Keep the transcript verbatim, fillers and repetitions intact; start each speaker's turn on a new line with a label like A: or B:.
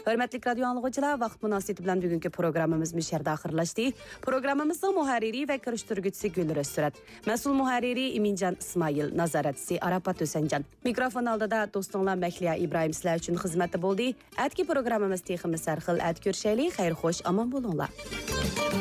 A: Hörmətli radio anlıqçılar, vaxt münasibəti bilan bugünkü proqramımız müşərdə axırlaşdı. Proqramımızın mühərriri və kirişdirgüçüsü Gülür Özsürət, məsul mühərriri İmincan İsmail, nazarətçisi Arapat Ösəncan. Mikrofon aldıda dostunlar Məkliyə İbrahim sizlər üçün xidmətdə boldu. Ətki proqramımız teximiz sərxil ət görüşəli, xeyir xoş, aman bolunlar.